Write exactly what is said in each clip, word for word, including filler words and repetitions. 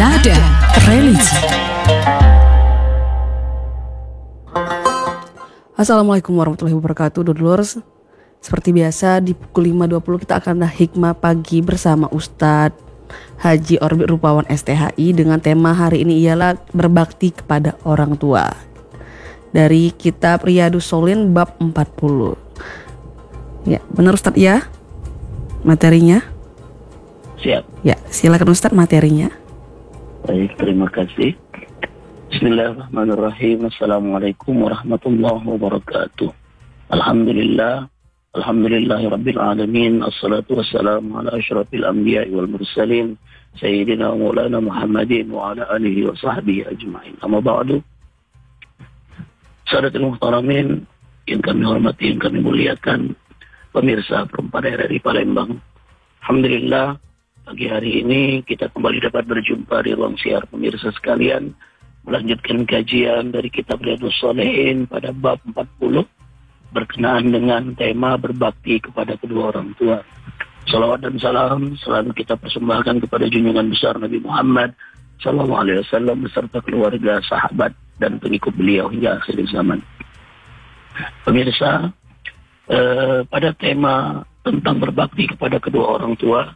Nada Religi. Assalamualaikum warahmatullahi wabarakatuh, Dudlurs. Seperti biasa di pukul lima dua puluh kita akan ada hikmah pagi bersama Ustadz Haji Orbit Rupawan S T H I dengan tema hari ini ialah berbakti kepada orang tua. Dari kitab Riyadhus Shalihin bab empat puluh. Ya, benar Ustadz ya? Materinya? Siap. Ya, silakan Ustadz materinya. Baik, terima kasih. Bismillahirrahmanirrahim. Assalamualaikum warahmatullahi wabarakatuh. Alhamdulillah. Alhamdulillahi rabbil alamin. Assalatu wassalamu ala asyrafil anbiya'i wal mursalin. Sayyidina wa maulana Muhammadin wa ala alihi wa sahbihi ajma'in. Amma ba'du. Sadatul muhtaramin yang kami hormati, yang kami muliakan, pemirsa perempuan daerah di Palembang. Alhamdulillah, pagi hari ini kita kembali dapat berjumpa di ruang siar pemirsa sekalian, melanjutkan kajian dari kitab Riyadhus Shalihin pada bab empat puluh berkenaan dengan tema berbakti kepada kedua orang tua. Salawat dan salam selalu kita persembahkan kepada junjungan besar Nabi Muhammad sallallahu alaihi wasallam beserta keluarga, sahabat dan pengikut beliau hingga akhir zaman. Pemirsa, eh, pada tema tentang berbakti kepada kedua orang tua,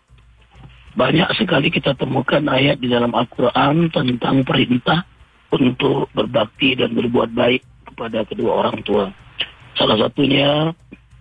banyak sekali kita temukan ayat di dalam Al-Quran tentang perintah untuk berbakti dan berbuat baik kepada kedua orang tua. Salah satunya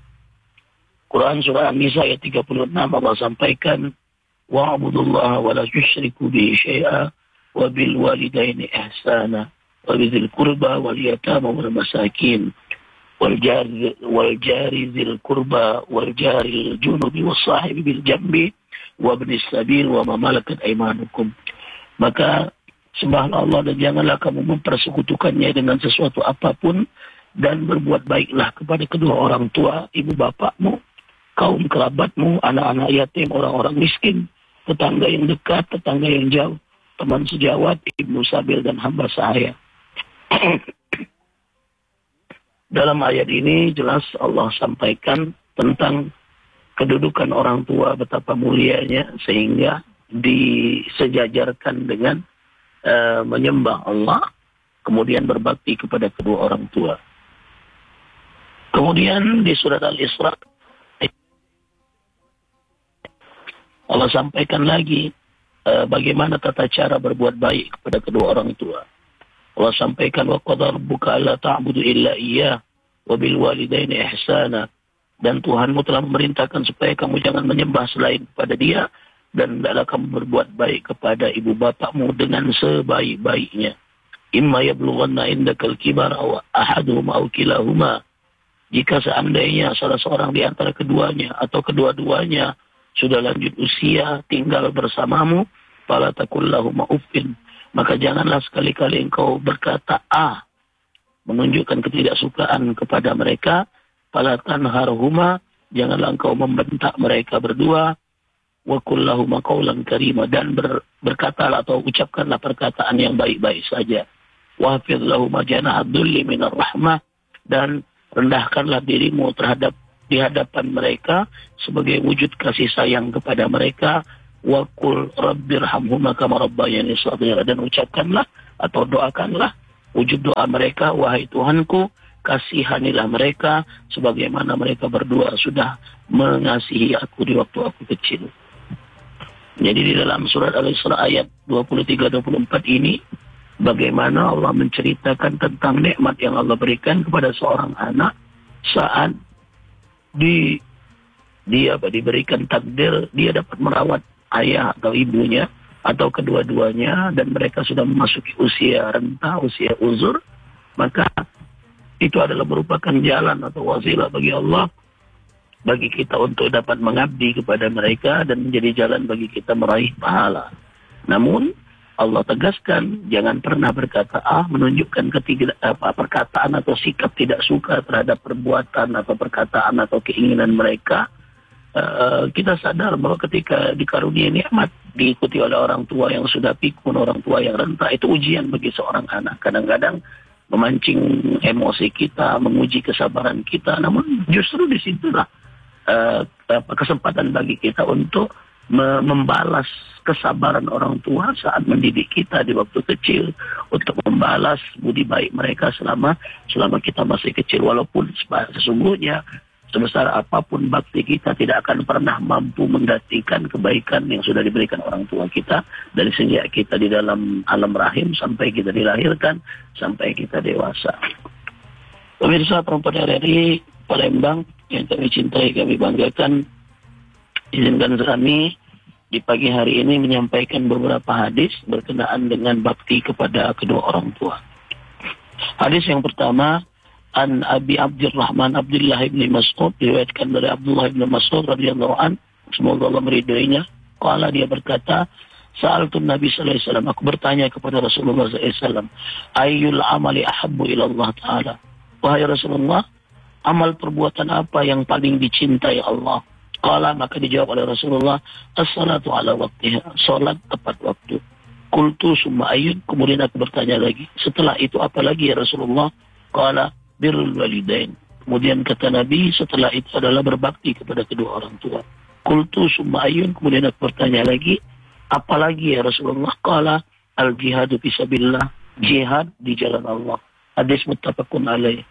Quran surah An-Nisa ayat tiga puluh enam, Allah sampaikan wa'budullaha wa la tusyriku bihi syai'a wa bil walidaini ihsana wa bidzil qurba wal yatama wal masakin wal jari wal jari dzil qurba wal jari al junubi was sahibi bil jambi wa ibnis sabil wa ma malakat aymanukum. Maka sembahlah Allah dan janganlah kamu mempersekutukannya dengan sesuatu apapun, dan berbuat baiklah kepada kedua orang tua, ibu bapakmu, kaum kerabatmu, anak-anak yatim, orang-orang miskin, tetangga yang dekat, tetangga yang jauh, teman sejawat, ibnu sabil dan hamba sahaya. Dalam ayat ini jelas Allah sampaikan tentang kedudukan orang tua, betapa mulianya, sehingga disejajarkan dengan uh, menyembah Allah, kemudian berbakti kepada kedua orang tua. Kemudian di surat Al-Isra Allah sampaikan lagi uh, bagaimana tata cara berbuat baik kepada kedua orang tua. Allah sampaikan wa qadara rabbuka alla ta'budu illa iyyah wa bil walidaini ihsana, dan Tuhanmu telah memerintahkan supaya kamu jangan menyembah selain kepada Dia, dan hendaklah kamu berbuat baik kepada ibu bapakmu dengan sebaik-baiknya. Imma yablughanna indakal kibara aw ahaduhuma aw kilahuma, jika seandainya salah seorang di antara keduanya atau kedua-duanya sudah lanjut usia tinggal bersamamu, fala taqul lahuma uffin, maka janganlah sekali-kali engkau berkata ah, menunjukkan ketidaksukaan kepada mereka. Fala tanharhuma, janganlah engkau membentak mereka berdua. Wa qul lahuma qawlan karima, dan ber, berkatalah atau ucapkanlah perkataan yang baik-baik saja. Wa hafidh lahuma janahad dhulli minar rahmah, dan rendahkanlah dirimu terhadap di hadapan mereka sebagai wujud kasih sayang kepada mereka. Wa qul rabbirhamhuma kama rabbayani shaghira, dan ucapkanlah atau doakanlah wujud doa mereka, wahai Tuhanku, kasihanilah mereka sebagaimana mereka berdua sudah mengasihi aku di waktu aku kecil. Jadi di dalam surat Al-Isra ayat dua puluh tiga dua puluh empat ini, bagaimana Allah menceritakan tentang nikmat yang Allah berikan kepada seorang anak saat di dia diberikan takdir dia dapat merawat ayah atau ibunya atau kedua-duanya, dan mereka sudah memasuki usia renta, usia uzur, maka itu adalah merupakan jalan atau wasilah bagi Allah, bagi kita untuk dapat mengabdi kepada mereka dan menjadi jalan bagi kita meraih pahala. Namun Allah tegaskan jangan pernah berkata ah, menunjukkan ketiga apa perkataan atau sikap tidak suka terhadap perbuatan atau perkataan atau keinginan mereka. Uh, kita sadar bahwa ketika dikarunia nikmat diikuti oleh orang tua yang sudah pikun, orang tua yang renta, itu ujian bagi seorang anak. Kadang-kadang memancing emosi kita, menguji kesabaran kita. Namun justru disitulah uh, kesempatan bagi kita untuk me- membalas kesabaran orang tua saat mendidik kita di waktu kecil untuk membalas budi baik mereka selama selama kita masih kecil. Walaupun sesungguhnya sebesar apapun bakti kita tidak akan pernah mampu menggantikan kebaikan yang sudah diberikan orang tua kita dari sejak kita di dalam alam rahim sampai kita dilahirkan sampai kita dewasa. Pemirsa perempuan R R I Palembang yang kami cintai, kami banggakan, izinkan kami di pagi hari ini menyampaikan beberapa hadis berkenaan dengan bakti kepada kedua orang tua. Hadis yang pertama, an Abi Abdurrahman Abdullah bin Mas'ud, diriwayatkan dari Abdullah bin Mas'ud radhiyallahu an, semoga Allah meridainya. Qala, dia berkata, sa'altu Nabi sallallahu alaihi wasallam, aku bertanya kepada Rasulullah sallallahu alaihi wasallam, ayyul amali ahabbu ila Allah taala. Wahai Rasulullah, amal perbuatan apa yang paling dicintai Allah? Qala, maka dijawab oleh Rasulullah, as-salatu ala waktiha, salat tepat waktu. Qultu summa ayyun, kemudian aku bertanya lagi, setelah itu apa lagi ya Rasulullah? Qala, birrul walidain. Kemudian kata Nabi, setelah itu adalah berbakti kepada kedua orang tua. Qultu summa ayyun, kemudian aku bertanya lagi, apa lagi ya Rasulullah? Qala, al-jihadu fisabilillah, jihad di jalan Allah. Hadis muttafaqun alaih.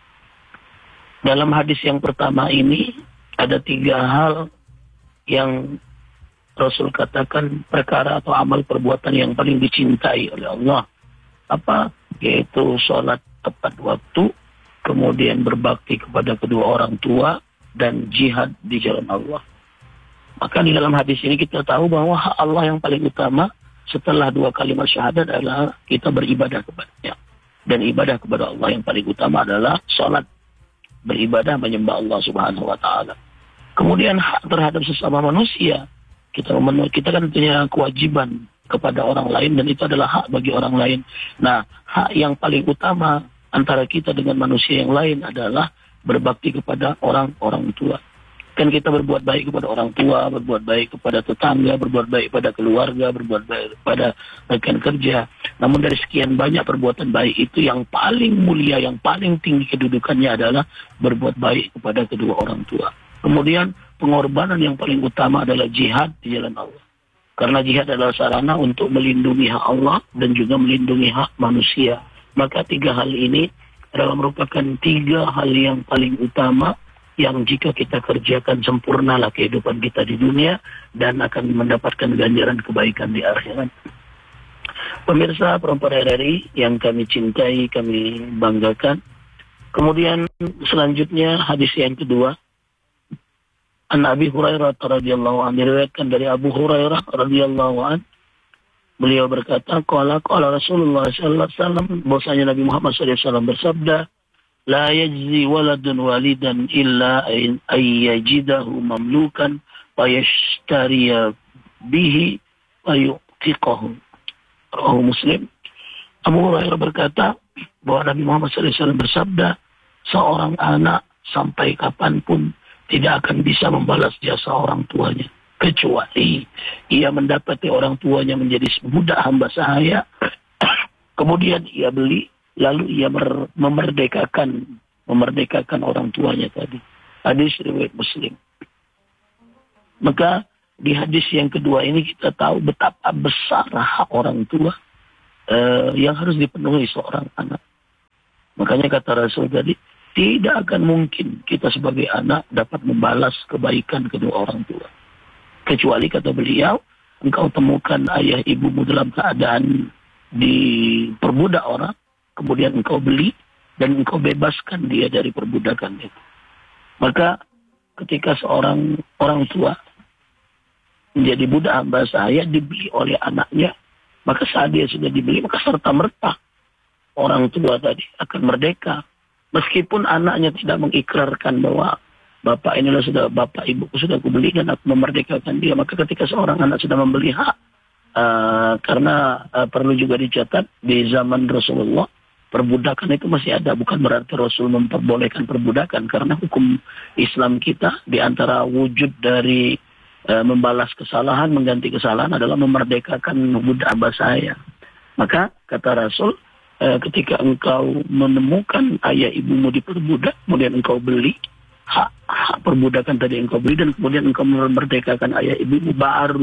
Dalam hadis yang pertama ini ada tiga hal yang Rasul katakan perkara atau amal perbuatan yang paling dicintai oleh Allah. Apa? Yaitu sholat tepat waktu, kemudian berbakti kepada kedua orang tua, dan jihad di jalan Allah. Maka di dalam hadis ini kita tahu bahwa hak Allah yang paling utama setelah dua kalimat syahadat adalah kita beribadah kepadanya. Dan ibadah kepada Allah yang paling utama adalah sholat. Beribadah menyembah Allah Subhanahu wa taala. Kemudian hak terhadap sesama manusia. Kita memenuhi, kita kan punya kewajiban kepada orang lain dan itu adalah hak bagi orang lain. Nah, hak yang paling utama antara kita dengan manusia yang lain adalah berbakti kepada orang-orang tua. Kan kita berbuat baik kepada orang tua, berbuat baik kepada tetangga, berbuat baik kepada keluarga, berbuat baik kepada rekan kerja. Namun dari sekian banyak perbuatan baik itu yang paling mulia, yang paling tinggi kedudukannya adalah berbuat baik kepada kedua orang tua. Kemudian pengorbanan yang paling utama adalah jihad di jalan Allah. Karena jihad adalah sarana untuk melindungi hak Allah dan juga melindungi hak manusia. Maka tiga hal ini adalah merupakan tiga hal yang paling utama yang jika kita kerjakan sempurnalah kehidupan kita di dunia dan akan mendapatkan ganjaran kebaikan di akhirat. Pemirsa perempuan R R I yang kami cintai, kami banggakan. Kemudian selanjutnya hadis yang kedua, An Abi Hurairah radhiyallahu anhu, diriwayatkan dari Abu Hurairah radhiyallahu anhu, beliau berkata, qala qala Rasulullah sallallahu alaihi wasallam, bahwasanya Nabi Muhammad sallallahu alaihi wasallam bersabda, la yajzi waladun walidan illa ay yajidahu mamlukan wa yashtariya bihi wa yu'tiqahu. Rawahu Muslim. Abu Hurairah berkata bahwa Nabi Muhammad sallallahu alaihi wasallam bersabda, seorang anak sampai kapanpun tidak akan bisa membalas jasa orang tuanya kecuali ia mendapati orang tuanya menjadi budak hamba sahaya, kemudian ia beli, lalu ia mer- memerdekakan memerdekakan orang tuanya tadi. Hadis riwayat Muslim. Maka di hadis yang kedua ini kita tahu betapa besar hak orang tua uh, yang harus dipenuhi seorang anak. Makanya kata Rasul tadi, tidak akan mungkin kita sebagai anak dapat membalas kebaikan kedua orang tua. Kecuali kata beliau, engkau temukan ayah ibumu dalam keadaan diperbudak orang, kemudian engkau beli dan engkau bebaskan dia dari perbudakan itu. Maka ketika seorang orang tua menjadi budak hamba sahaya dibeli oleh anaknya, maka saat dia sudah dibeli, maka serta-merta orang tua tadi akan merdeka. Meskipun anaknya tidak mengikrarkan bahwa bapak inilah sudah bapak ibuku sudah kubeli dan aku memerdekakan dia, maka ketika seorang anak sudah membeli hak, uh, karena uh, perlu juga dicatat di zaman Rasulullah perbudakan itu masih ada, bukan berarti Rasul memperbolehkan perbudakan, karena hukum Islam kita di antara wujud dari uh, membalas kesalahan, mengganti kesalahan adalah memerdekakan budak hamba sahaya. Maka kata Rasul, uh, ketika engkau menemukan ayah ibumu diperbudak, kemudian engkau beli hak, hak perbudakan tadi engkau beli dan kemudian engkau memerdekakan ayah ibumu, baru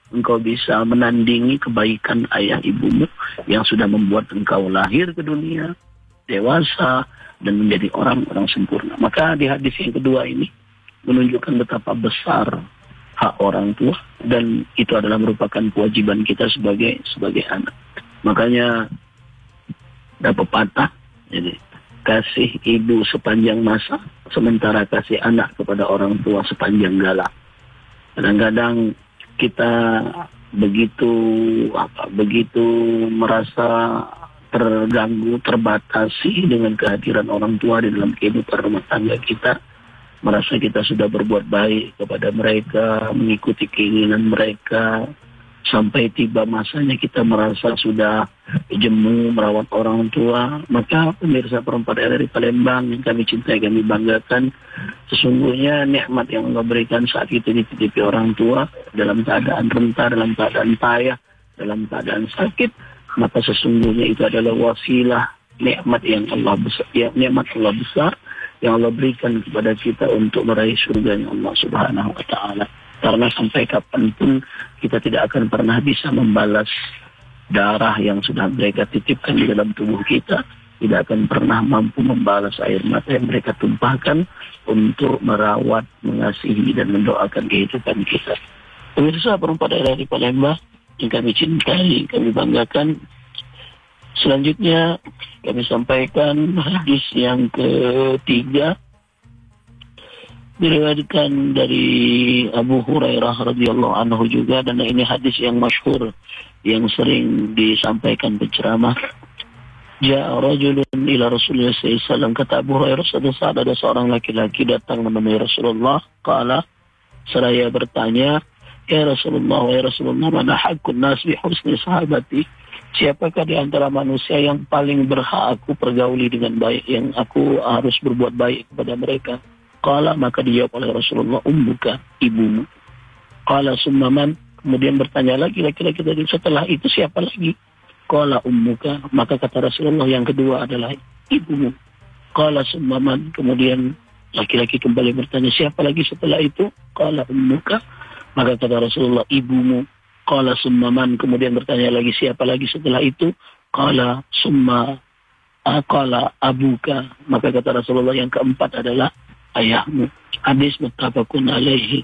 engkau bisa menandingi kebaikan ayah ibumu yang sudah membuat engkau lahir ke dunia, dewasa, dan menjadi orang-orang sempurna. Maka di hadis yang kedua ini menunjukkan betapa besar hak orang tua, dan itu adalah merupakan kewajiban kita sebagai sebagai anak. Makanya ada pepatah, jadi kasih ibu sepanjang masa, sementara kasih anak kepada orang tua sepanjang galah. Kadang-kadang kita begitu apa begitu merasa terganggu, terbatasi dengan kehadiran orang tua di dalam kehidupan rumah tangga kita, merasa kita sudah berbuat baik kepada mereka, mengikuti keinginan mereka, sampai tiba masanya kita merasa sudah jemu merawat orang tua. Maka pemirsa Perempat R R I Palembang yang kami cintai, kami banggakan, sesungguhnya nikmat yang Allah berikan saat itu dititipi orang tua dalam keadaan renta, dalam keadaan payah, dalam keadaan sakit, maka sesungguhnya itu adalah wasilah nikmat yang Allah besar, ya, nikmat Allah besar yang Allah berikan kepada kita untuk meraih surganya Allah Subhanahu wa taala. Karena sampai kapanpun kita tidak akan pernah bisa membalas darah yang sudah mereka titipkan di dalam tubuh kita, tidak akan pernah mampu membalas air mata yang mereka tumpahkan untuk merawat, mengasihi, dan mendoakan kehidupan kita. Pemirsa Perempat R R I Palembang yang kami cintai, kami banggakan, selanjutnya kami sampaikan hadis yang ketiga, diriwayatkan dari Abu Hurairah radhiyallahu anhu juga, dan ini hadis yang masyhur yang sering disampaikan penceramah. Ja'a rajulun ila Rasulullah sallallahu alaihi wasallam, kata Abu Hurairah, suatu saat ada seorang laki-laki datang menemui Rasulullah. Qala, seraya bertanya, ya Rasulullah, ya Rasulullah, mana haqqun nas bi husni sahabati? Siapakah di antara manusia yang paling berhak aku pergauli dengan baik, yang aku harus berbuat baik kepada mereka? Qala, maka dijawab oleh Rasulullah, ummuka, ibumu. Qala summaman, kemudian bertanya lagi laki-laki tadi, setelah itu siapa lagi? Qala ummuka, maka kata Rasulullah yang kedua adalah ibumu. Qala summaman, kemudian laki-laki kembali bertanya, siapa lagi setelah itu? Qala ummuka, maka kata Rasulullah ibumu. Qala summaman, kemudian bertanya lagi, siapa lagi setelah itu? Qala summa qala abuka, maka kata Rasulullah yang keempat adalah ayahmu. Hadis muttafaqun alaihi.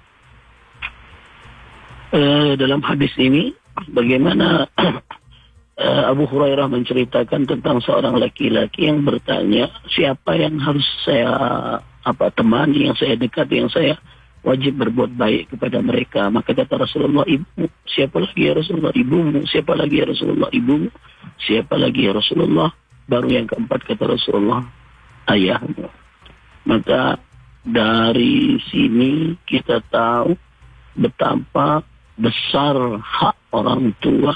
Uh, dalam hadis ini bagaimana uh, Abu Hurairah menceritakan tentang seorang laki-laki yang bertanya, siapa yang harus saya apa temani, yang saya dekati, yang saya wajib berbuat baik kepada mereka. Maka kata Rasulullah, ibumu. Siapa lagi ya Rasulullah? Ibumu. Siapa lagi ya Rasulullah? Ibumu. Siapa lagi ya Rasulullah? Baru yang keempat kata Rasulullah, ayahmu. Maka dari sini kita tahu betapa besar hak orang tua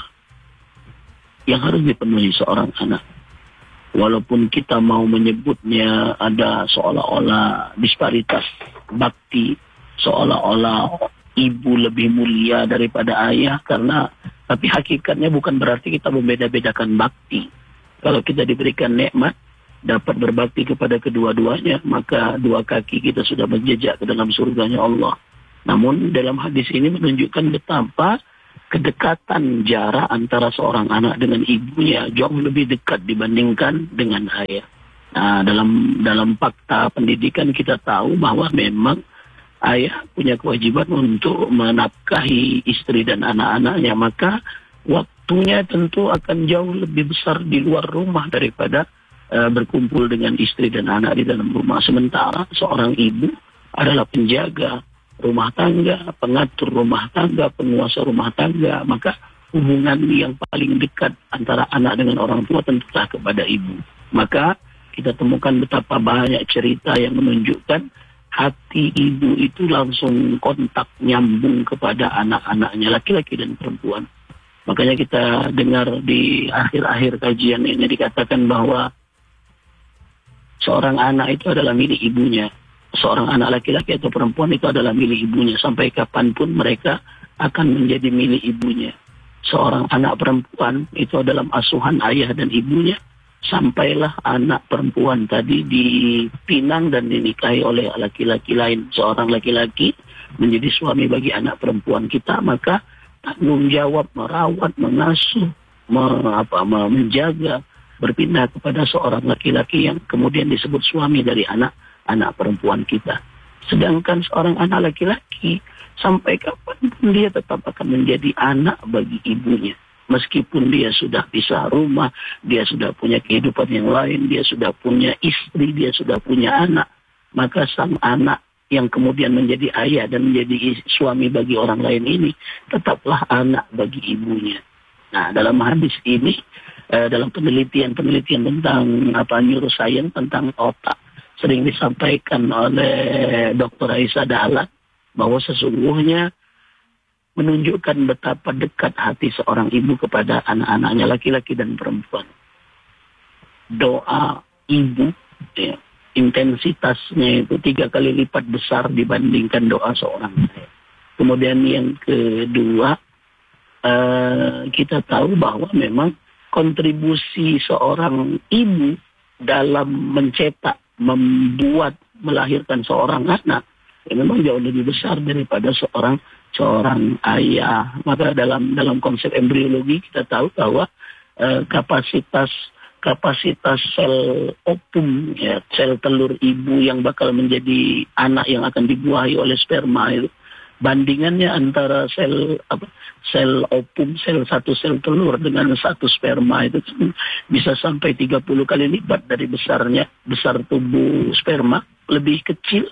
yang harus dipenuhi seorang anak. Walaupun kita mau menyebutnya ada seolah-olah disparitas bakti, seolah-olah ibu lebih mulia daripada ayah, karena tapi hakikatnya bukan berarti kita membeda-bedakan bakti. Kalau kita diberikan nikmat dapat berbakti kepada kedua-duanya, maka dua kaki kita sudah menjejak ke dalam surganya Allah. Namun dalam hadis ini menunjukkan betapa kedekatan jarak antara seorang anak dengan ibunya jauh lebih dekat dibandingkan dengan ayah. Nah, dalam dalam fakta pendidikan kita tahu bahwa memang ayah punya kewajiban untuk menafkahi istri dan anak-anaknya, maka waktunya tentu akan jauh lebih besar di luar rumah daripada uh, berkumpul dengan istri dan anak di dalam rumah. Sementara seorang ibu adalah penjaga rumah tangga, pengatur rumah tangga, penguasa rumah tangga, maka hubungan yang paling dekat antara anak dengan orang tua tentulah kepada ibu. Maka kita temukan betapa banyak cerita yang menunjukkan hati ibu itu langsung kontak nyambung kepada anak-anaknya, laki-laki dan perempuan. Makanya kita dengar di akhir-akhir kajian ini dikatakan bahwa seorang anak itu adalah milik ibunya. Seorang anak laki-laki atau perempuan itu adalah milik ibunya. Sampai kapanpun mereka akan menjadi milik ibunya. Seorang anak perempuan itu adalah asuhan ayah dan ibunya. Sampailah anak perempuan tadi dipinang dan dinikahi oleh laki-laki lain. Seorang laki-laki menjadi suami bagi anak perempuan kita, maka tanggung jawab merawat, mengasuh, me- apa, me- menjaga, berpindah kepada seorang laki-laki yang kemudian disebut suami dari anak-anak perempuan kita. Sedangkan seorang anak laki-laki sampai kapanpun dia tetap akan menjadi anak bagi ibunya. Meskipun dia sudah pisah rumah, dia sudah punya kehidupan yang lain, dia sudah punya istri, dia sudah punya anak. Maka sang anak yang kemudian menjadi ayah dan menjadi suami bagi orang lain ini tetaplah anak bagi ibunya. Nah, dalam hadis ini, eh, dalam penelitian-penelitian tentang apa neuroscience tentang otak, sering disampaikan oleh doktor Aisyah Dahlan bahwa sesungguhnya menunjukkan betapa dekat hati seorang ibu kepada anak-anaknya laki-laki dan perempuan. Doa ibu, ya, intensitasnya itu tiga kali lipat besar dibandingkan doa seorang ayah. Kemudian yang kedua, uh, kita tahu bahwa memang kontribusi seorang ibu dalam mencetak, membuat, melahirkan seorang anak, ya memang jauh lebih besar daripada seorang seorang ayah. Maka dalam dalam konsep embriologi kita tahu bahwa uh, kapasitas kapasitas sel ovum, ya, sel telur ibu yang bakal menjadi anak yang akan dibuahi oleh sperma itu, bandingannya antara sel apa sel ovum, sel satu sel telur dengan satu sperma itu bisa sampai tiga puluh kali lipat dari besarnya besar tubuh sperma, lebih kecil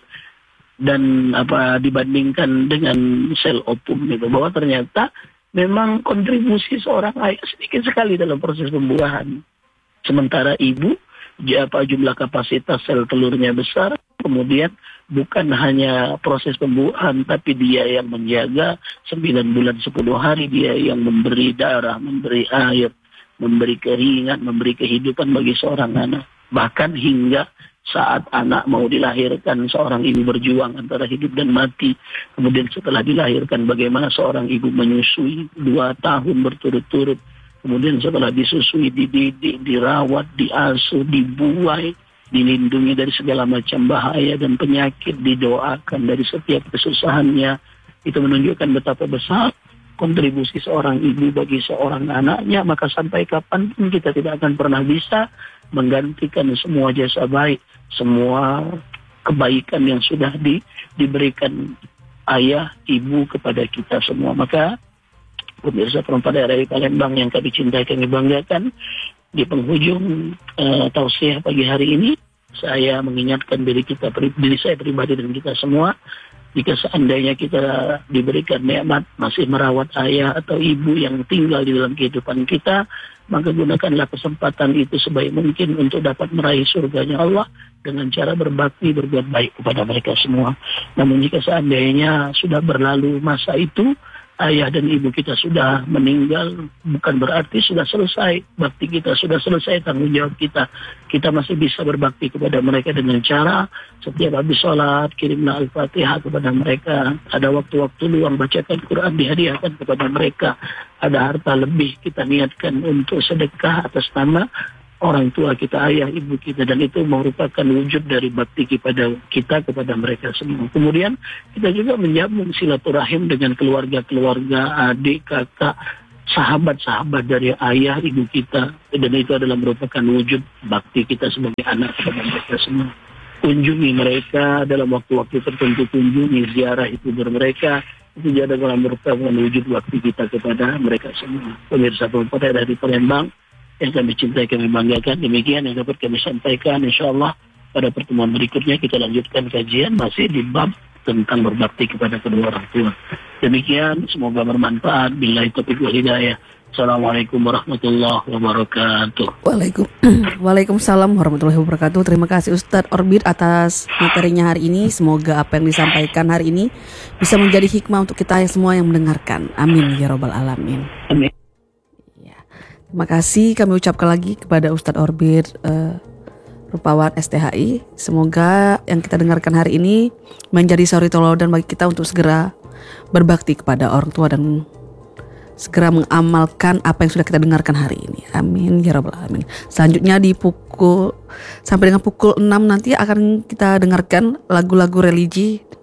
dan apa dibandingkan dengan sel ovum itu. Bahwa ternyata memang kontribusi seorang ayah sedikit sekali dalam proses pembuahan. Sementara ibu, apa jumlah kapasitas sel telurnya besar, kemudian bukan hanya proses pembuahan, tapi dia yang menjaga sembilan bulan sepuluh hari, dia yang memberi darah, memberi air, memberi keringat, memberi kehidupan bagi seorang anak. Bahkan hingga saat anak mau dilahirkan, seorang ibu berjuang antara hidup dan mati. Kemudian setelah dilahirkan, bagaimana seorang ibu menyusui dua tahun berturut-turut. Kemudian setelah disusui, dididik, dirawat, diasuh, dibuai, dilindungi dari segala macam bahaya dan penyakit, didoakan dari setiap kesusahannya. Itu menunjukkan betapa besar kontribusi seorang ibu bagi seorang anaknya. Maka sampai kapanpun kita tidak akan pernah bisa menggantikan semua jasa baik, semua kebaikan yang sudah di, diberikan ayah, ibu kepada kita semua. Maka pemirsa perempuan daerah Palembang yang kami cintai, kami banggakan, di penghujung uh, tausiah pagi hari ini, saya mengingatkan diri kita, diri saya pribadi dan kita semua, jika seandainya kita diberikan nikmat masih merawat ayah atau ibu yang tinggal di dalam kehidupan kita, maka gunakanlah kesempatan itu sebaik mungkin untuk dapat meraih surganya Allah dengan cara berbakti, berbuat baik kepada mereka semua. Namun jika seandainya sudah berlalu masa itu, ayah dan ibu kita sudah meninggal, bukan berarti sudah selesai bakti kita, sudah selesai tanggung jawab kita. Kita masih bisa berbakti kepada mereka dengan cara setiap habis sholat, kirimlah Al-Fatihah kepada mereka. Ada waktu-waktu luang, bacakan Quran, dihadiahkan kepada mereka. Ada harta lebih, kita niatkan untuk sedekah atas nama orang tua kita, ayah, ibu kita, dan itu merupakan wujud dari bakti kepada kita kepada mereka semua. Kemudian kita juga menyambung silaturahim dengan keluarga-keluarga, adik, kakak, sahabat-sahabat dari ayah, ibu kita, dan itu adalah merupakan wujud bakti kita sebagai anak kepada mereka semua. Kunjungi mereka dalam waktu-waktu tertentu, kunjungi, ziarah itu mereka, itu juga adalah merupakan wujud bakti kita kepada mereka semua. Pemirsa perempuan dari Palembang yang kami cintai, kami banggakan, demikian yang dapat kami sampaikan. InsyaAllah pada pertemuan berikutnya kita lanjutkan kajian masih di bab tentang berbakti kepada kedua orang tua. Demikian, semoga bermanfaat. Billahi taufiq wal hidayah. Assalamualaikum warahmatullahi wabarakatuh. Waalaikum, Waalaikumsalam warahmatullahi wabarakatuh. Terima kasih Ustadz Orbit atas materinya hari ini. Semoga apa yang disampaikan hari ini bisa menjadi hikmah untuk kita semua yang mendengarkan. Amin ya robbal alamin. Amin. Terima kasih kami ucapkan lagi kepada Ustadz Orbit uh, Rupawan S T H I. Semoga yang kita dengarkan hari ini menjadi suri tauladan bagi kita untuk segera berbakti kepada orang tua dan segera mengamalkan apa yang sudah kita dengarkan hari ini. Amin ya rabbal alamin. Selanjutnya di pukul sampai dengan pukul enam nanti akan kita dengarkan lagu-lagu religi